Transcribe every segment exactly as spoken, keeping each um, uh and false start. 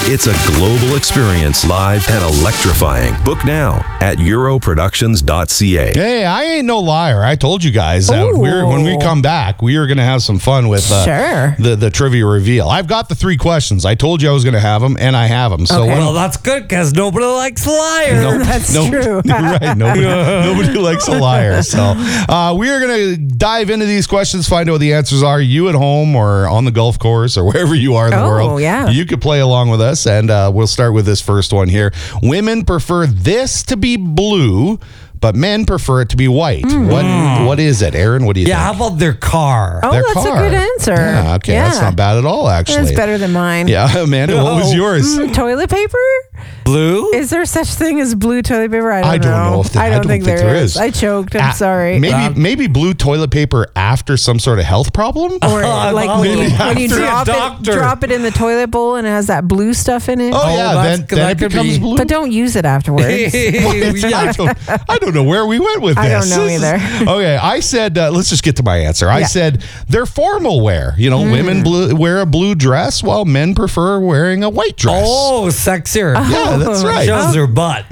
It's a global experience, live and electrifying. Book now at euro productions dot c a. Hey, I ain't no liar. I told you guys that we're, when we come back, we are going to have some fun with uh, Sure. the, the trivia reveal. I've got the three questions. I told you I was going to have them, and I have them. So Okay. when- Well, that's good because nobody likes liars. No, That's no, true. You're right. Nobody, nobody likes a liar. So uh, we are going to dive into these questions, find out what the answers are. You at home or on the golf course or wherever you are in the Oh, world, yeah. you could play along with us. And uh, we'll start with this first one here. Women prefer this to be blue, but men prefer it to be white. What What is it, Aaron? What do you Yeah, think? how about their car? Oh, Their that's car. a good answer. Yeah, okay. That's not bad at all, actually. That's better than mine. Yeah, Amanda, what was No. yours? Mm, toilet paper? Blue? Is there such thing as blue toilet paper? I don't, I don't know if there- I I don't, don't think, think there there is. is. I choked. I'm Ah, sorry. Maybe Um, maybe blue toilet paper after some sort of health problem? Or like well, when you, maybe when you after a drop it, doctor. drop it in the toilet bowl and it has that blue stuff in it. Oh, Oh, yeah, that's then, good. then That it could becomes be- blue. But don't use it afterwards. I, yeah. don't, I don't know where we went with this. I don't know This is- either. Okay, I said, uh, let's just get to my answer. I Yeah. said they're formal wear. You know, women blue, wear a blue dress while men prefer wearing a white dress. Oh, sexier. Yeah, that's right. Shows their butt.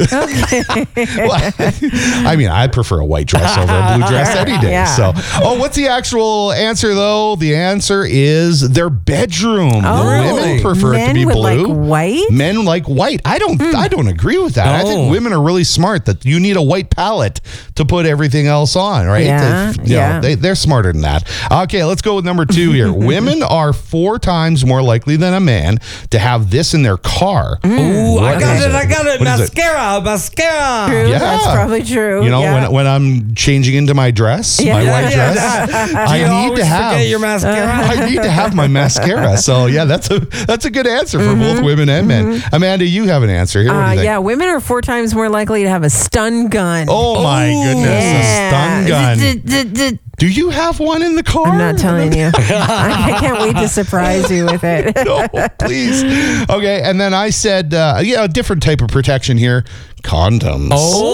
Well, I mean, I prefer a white dress over a blue dress any day. Yeah. So, oh, what's the actual answer though? The answer is their bedroom. Oh, Women really? prefer Men it to be would blue. like white? Men like white. I don't. I don't agree with that. I think No. women are really smart. That you need a white palette to put everything else on, right? Yeah, They- you yeah. know, they, they're smarter than that. Okay, let's go with number two here. Women are four times more likely than a man to have this in their car. Ooh, I What got is it. I got it. What is it? Mascara. Mascara. True. Yeah. That's probably true. You know, yeah. when when I'm changing into my dress, my Yeah. white Yeah, dress, yeah. I Do you need always to have forget your mascara? I need to have my mascara. So yeah, that's a that's a good answer for both women and men. Amanda, you have an answer here. What do Uh, you think? yeah, women are four times more likely to have a stun gun. Oh my Oh, goodness, a stun gun. gun. Do you have one in the car? I'm not telling you. I, I can't wait to surprise you with it. No, please. Okay, and then I said, uh, yeah, a different type of protection here. Condoms.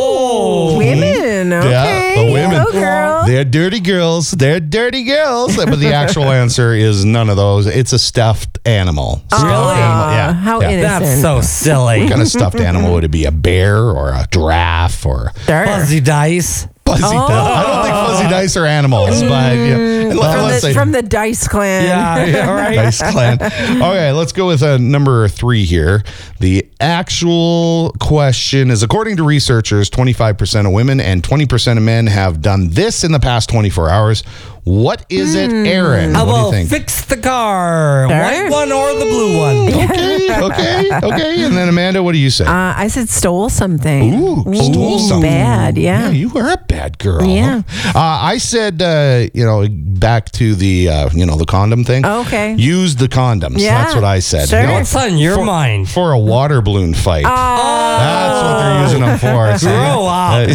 Oh. Women, okay. Yeah, the women. Go, girl. They're dirty girls. They're dirty girls. But the actual answer is none of those. It's a stuffed animal. Stuffed Really? animal. Yeah. Uh, how yeah. innocent. That's so silly. What kind of stuffed animal would it be? A bear or a giraffe or Sure. Fuzzy dice. fuzzy Oh. dice? I don't think fuzzy dice are animals, but yeah. Unless- From unless the, they- from the Dice Clan. Yeah, yeah, right. Dice Clan. Okay, let's go with uh, number three here. The actual question is, according to researchers, twenty-five percent of women and twenty percent of men have done this in the past twenty-four hours. What is it, Aaron? How what do you about think? fix the car? Sure. White one or the blue one? Okay, okay, okay. And then Amanda, what do you say? Uh, I said stole something. Ooh, stole something. Bad, yeah. Yeah, you were a bad girl. Yeah. Uh, I said, uh, you know, back to the, uh, you know, the condom thing. Okay. Use the condoms. Yeah, That's what I said. sure. You know, What's on your for, mind? For a water balloon fight. Oh. That's what they're using them for. see? Grow up.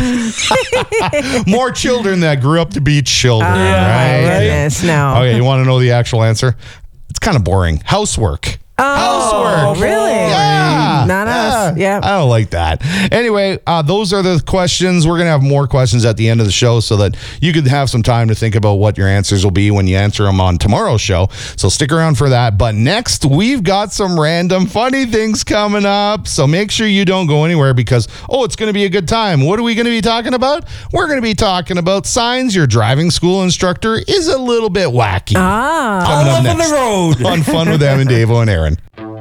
Uh, more children that grew up to be children, Oh, right? my goodness, no. Okay, you want to know the actual answer? It's kind of boring. Housework. Oh, Housework. really? Yeah. Not us. Yeah. I don't like that. Anyway, uh, those are the questions. We're going to have more questions at the end of the show so that you can have some time to think about what your answers will be when you answer them on tomorrow's show. So stick around for that. But next, we've got some random funny things coming up. So make sure you don't go anywhere because, oh, it's going to be a good time. What are we going to be talking about? We're going to be talking about signs your driving school instructor is a little bit wacky. Ah. Coming I up live on next the road. on Fun with Em and Davo and Aaron.